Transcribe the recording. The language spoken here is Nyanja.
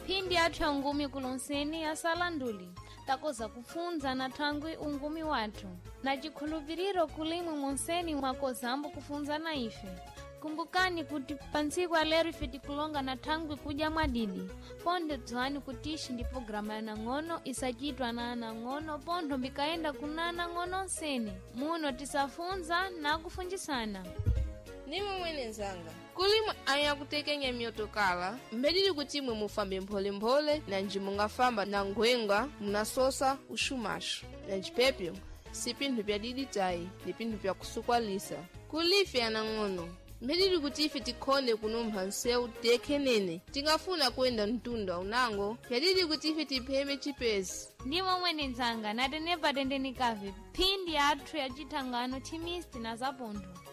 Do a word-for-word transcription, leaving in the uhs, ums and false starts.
phindi athu ya ungumi kulonseni asala nduli takoza kufunza na thangwi ungumi wathu na chikhulupiriro kulimwe monseni mwakozambo kufunza na ife. Kumbukani kuti pansiku alero ife tikulonga na thangwi kuja mwadidi ponde dzwani kutishi ndi programa ya nang'ono isachitwa na anang'ono pontho mbikaenda kuna anang'ono nseni muno tisafunza na kufunjisana. Nimo mwene nzanga kulimwe aya kutekenya myotokala mbedili kutimwe mufambe mpole-mpole na njimungafamba na ngwenga munasosa ushumashu na njipepyo si pinthu pya didi tayi ni pinthu pya kusukwalisa kulife anang'ono mbedili kuti ife tikhone kunumpha nseu tekhenene tingafuna kuenda mtunda unango pyadidi kuti ife tipheme chipezi. Ndimo mwene nzanga natenepa tendenikave phindi athu ya chithangano chimisti na zapontho